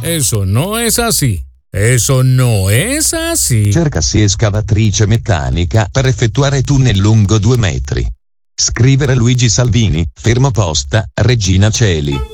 Eso no es así. Eso no es así. Cercasi escavatrice meccanica per effettuare tunnel lungo 2 metri. Scrivere Luigi Salvini, fermo posta, Regina Coeli.